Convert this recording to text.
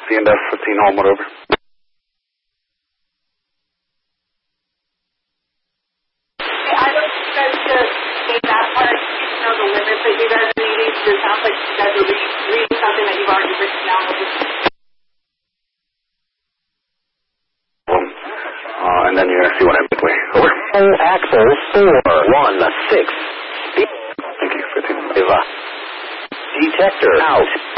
C&F 15 home, whatever. I don't think you guys should take that part. You should know the limits that you guys are needing. It sounds like you guys are reading something that you've already written down. And then you're going to see what I'm midway. Over. Axle 416. Thank you, 15. Detector out.